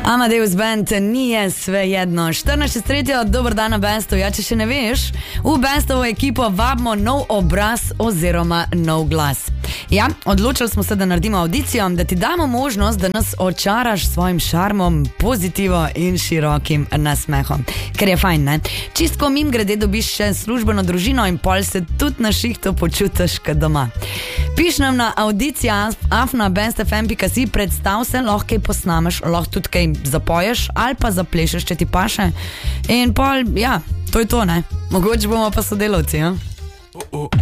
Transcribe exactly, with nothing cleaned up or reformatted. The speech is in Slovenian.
Amadeus Band, nije svejedno. štirinajst tretjo, dober dan na Bestu. Ja, če še ne veš, v Bestovo ekipo vabimo nov obraz oziroma nov glas. Ja, odločili smo se, da naredimo audicijo, da ti damo možnost, da nas očaraš s svojim šarmom, pozitivo in širokim nasmehom. Ker je fajn, ne? Čistko mim grede dobiš še službeno družino in pol se tudi na šihtu počutiš kot doma. Piš nam na audicija afna best f m pika si, predstav se, lahko kaj posnameš, lahko tudi kaj zapoješ ali pa zaplešeš, če ti paše. In pol, ja, to je to, ne? Mogoče bomo pa sodelavci, ja? Uh, uh.